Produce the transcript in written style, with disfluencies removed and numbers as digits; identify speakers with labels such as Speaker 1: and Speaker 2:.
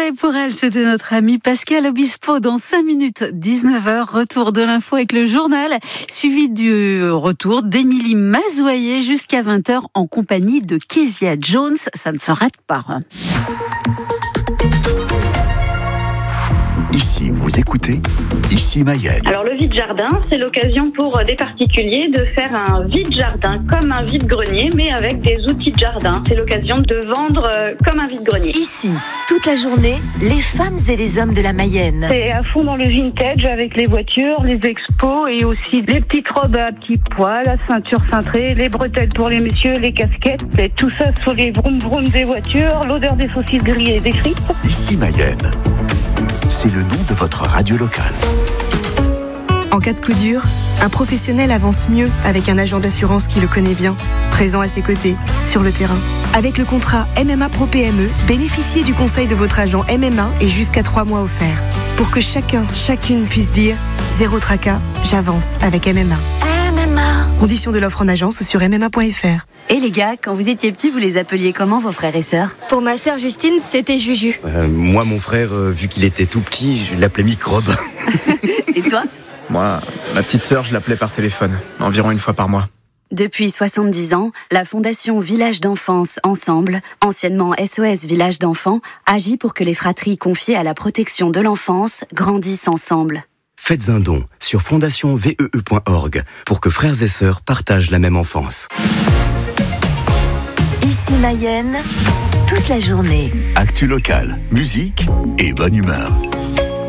Speaker 1: et pour elle, c'était notre ami Pascal Obispo. Dans 5 minutes, 19h, retour de l'info avec le journal, suivi du retour d'Émilie Mazoyer jusqu'à 20h en compagnie de Kezia Jones. Ça ne s'arrête pas.
Speaker 2: Ici, vous écoutez, ici Mayenne.
Speaker 3: Alors le vide-jardin, c'est l'occasion pour des particuliers de faire un vide-jardin comme un vide-grenier, mais avec des outils de jardin. C'est l'occasion de vendre comme un vide-grenier.
Speaker 4: Ici, toute la journée, les femmes et les hommes de la Mayenne.
Speaker 5: C'est à fond dans le vintage avec les voitures, les expos et aussi les petites robes à petits pois, la ceinture cintrée, les bretelles pour les messieurs, les casquettes. Et tout ça sur les vroom vroom des voitures, l'odeur des saucisses grillées et des frites.
Speaker 2: Ici Mayenne. C'est le nom de votre radio locale.
Speaker 6: En cas de coup dur, un professionnel avance mieux avec un agent d'assurance qui le connaît bien, présent à ses côtés, sur le terrain. Avec le contrat MMA Pro PME, bénéficiez du conseil de votre agent MMA et jusqu'à 3 mois offerts. Pour que chacune puisse dire « Zéro tracas, j'avance avec MMA ». Conditions de l'offre en agence ou sur mma.fr.
Speaker 4: Et les gars, quand vous étiez petits, vous les appeliez comment vos frères et sœurs ?
Speaker 7: Pour ma sœur Justine, c'était Juju.
Speaker 8: Moi, mon frère, vu qu'il était tout petit, je l'appelais Microbe.
Speaker 4: Et toi ?
Speaker 9: Moi, ma petite sœur, je l'appelais par téléphone, environ 1 fois par mois.
Speaker 4: Depuis 70 ans, la Fondation Village d'Enfance Ensemble, anciennement SOS Village d'Enfants, agit pour que les fratries confiées à la protection de l'enfance grandissent ensemble.
Speaker 8: Faites un don sur fondationnvee.org pour que frères et sœurs partagent la même enfance.
Speaker 4: Ici Mayenne, toute la journée.
Speaker 2: Actu locale, musique et bonne humeur.